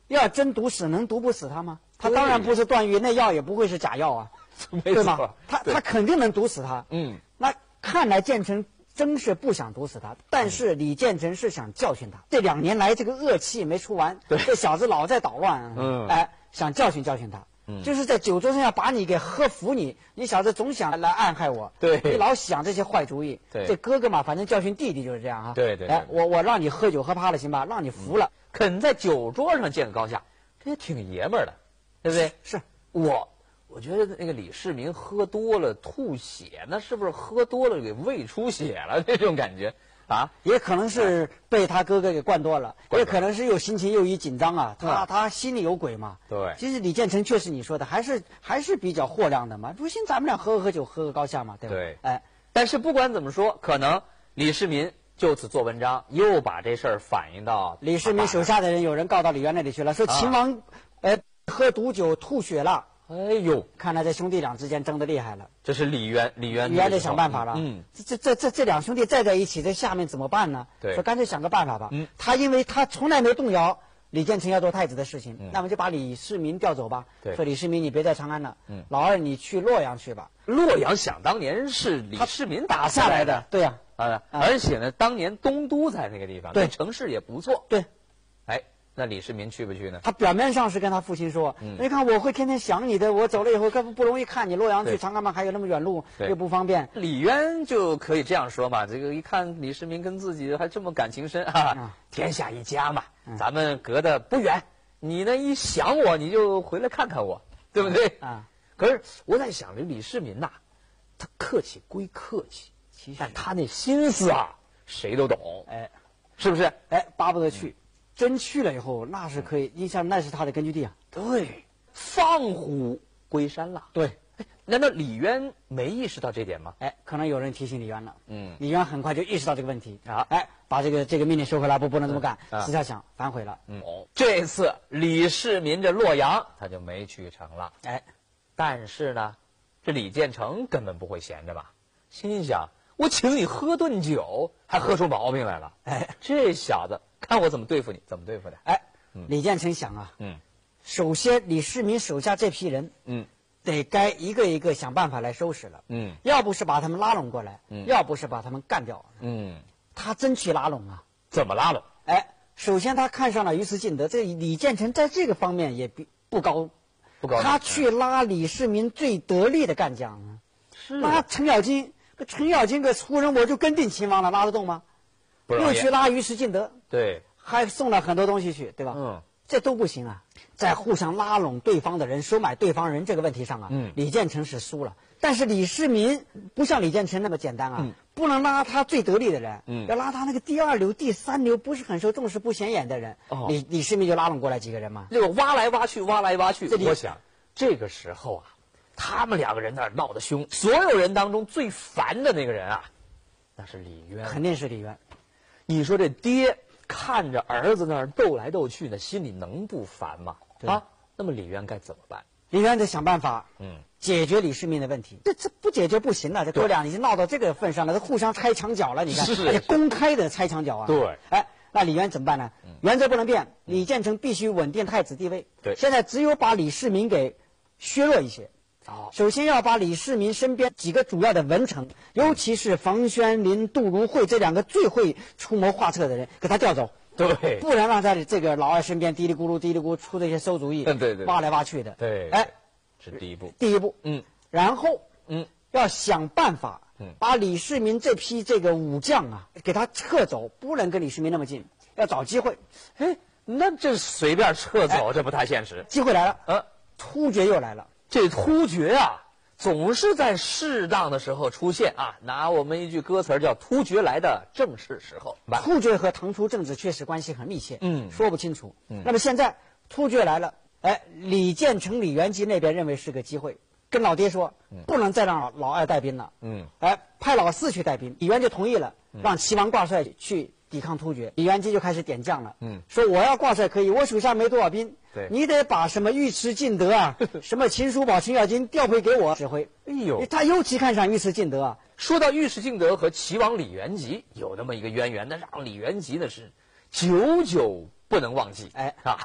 要真毒死，能毒不死他吗？他当然不是断狱，那药也不会是假药啊，对吗？他肯定能毒死他。那看来建成真是不想毒死他，但是李建成是想教训他。这2年来这个恶气没出完，这小子老在捣乱，想教训教训他。就是在酒桌上要把你给喝服你小子总想来暗害我，你老想这些坏主意。这哥哥嘛，反正教训弟弟就是这样啊。我让你喝酒喝趴了行吧，让你服了， 肯在酒桌上见高下，这也挺爷们儿的，对不对？ 是我觉得那个李世民喝多了吐血，那是不是喝多了给胃出血了这种感觉啊？ 也可能是被他哥哥给灌多了，也可能是又心情又一紧张啊，他心里有鬼嘛。 对， 其实李建成确实你说的还是比较豁亮的嘛，不信咱们俩喝酒喝个高下嘛，对吧？ 对，但是不管怎么说，可能李世民就此做文章，又把这事儿反映到李世民手下的人，有人告到李渊那里去了，说秦王喝毒酒吐血了。 哎呦， 看来这兄弟俩之间争得厉害了。 这是李渊得想办法了。这两兄弟再在一起，这下面怎么办呢？说干脆想个办法吧。因为他从来没动摇李建成要做太子的事情，那么就把李世民调走吧。说李世民你别在长安了，老二你去洛阳去吧。 洛阳想当年是李世民打下来的， 对呀。 而且呢，当年东都在那个地方，对城市也不错。 对， 那李世民去不去呢？ 他表面上是跟他父亲说，你看我会天天想你的，我走了以后根本不容易看你洛阳去长安嘛，还有那么远路又不方便。 李渊就可以这样说嘛，这个一看李世民跟自己还这么感情深啊，天下一家嘛，咱们隔得不远，你呢一想我你就回来看看我，对不对？可是我在想这李世民呐，他客气归客气，但他那心思啊，谁都懂，是不是？ 巴不得去。真去了以后，那是可以，你想那是他的根据地啊。 对，放虎归山了。 对， 难道李渊没意识到这点吗？ 可能有人提醒李渊了。李渊很快就意识到这个问题啊，把这个命令收回来，不能这么干。私下想反悔了。 这次李世民这洛阳他就没去成了。但是呢，这李建成根本不会闲着吧？心想我请你喝顿酒，还喝出毛病来了。这小子。看我怎么对付你，怎么对付的？ 李建成想啊，首先李世民手下这批人，得该一个一个想办法来收拾了，要不是把他们拉拢过来，要不是把他们干掉，他真去拉拢啊？ 怎么拉拢？ 首先他看上了于慈敬德，这李建成在这个方面也不高，他去拉李世民最得力的干将啊，拉程咬金个粗人，我就跟定秦王了，拉得动吗？又去拉于石敬德， 对， 还送了很多东西去，对吧？这都不行啊！在互相拉拢对方的人、收买对方人这个问题上啊，李建成是输了。但是李世民不像李建成那么简单啊，不能拉他最得力的人，要拉他那个第2流、第3流不是很受重视、不显眼的人。李世民就拉拢过来几个人嘛， 这个挖来挖去。我想这个时候啊，他们2个人那儿闹得凶，所有人当中最烦的那个人啊，那是李渊， 肯定是李渊。 你说这爹看着儿子那儿斗来斗去，那心里能不烦吗？那么李渊该怎么办？ 李渊得想办法，解决李世民的问题。这不解决不行了，这哥俩已经闹到这个份上了，这互相拆墙角了。你看，而且公开的拆墙角啊。 对， 那李渊怎么办呢？原则不能变，李建成必须稳定太子地位。 对， 现在只有把李世民给削弱一些。首先要把李世民身边几个主要的文臣，尤其是冯轩林、杜如晦这2个最会出谋划策的人，给他调走。 对， 不然让他这个老二身边嘀哩咕噜出这些馊主意，挖来挖去的。 对，是第一步。 然后要想办法把李世民这批这个武将啊给他撤走，不能跟李世民那么近，要找机会。 那这随便撤走，这不太现实。 机会来了，突厥又来了。 这突厥啊，总是在适当的时候出现啊。拿我们一句歌词叫“突厥来的正是时候”。 突厥和唐初政治确实关系很密切，说不清楚。那么现在突厥来了，李建成、李元吉那边认为是个机会，跟老爹说，不能再让老二带兵了，派老四去带兵。李渊就同意了，让齐王挂帅去抵抗突厥。李元吉就开始点将了，说我要挂帅可以，我手下没多少兵，你得把什么尉迟敬德啊，什么秦叔宝、程咬金调回给我指挥。他尤其看上尉迟敬德啊。 说到尉迟敬德和齐王李元吉有那么一个渊源，那让李元吉呢是久久不能忘记。